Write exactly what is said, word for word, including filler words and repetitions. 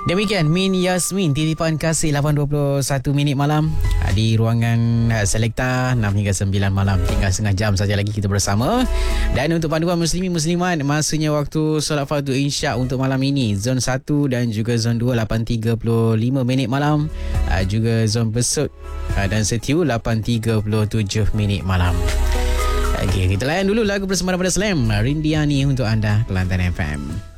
Demikian Min Yasmin, titipan kasih lapan dua puluh satu minit malam di ruangan Selekta enam hingga sembilan malam. Tinggal setengah jam saja lagi kita bersama. Dan untuk panduan muslimin muslimat, masanya waktu solat fardu insya untuk malam ini, zon satu dan juga zon dua lapan tiga puluh lima minit malam, juga zon Besut dan Setiu lapan tiga puluh tujuh minit malam. Okey, kita layan dulu lagu bersama daripada Slam, Rindiani untuk anda, Kelantan F M.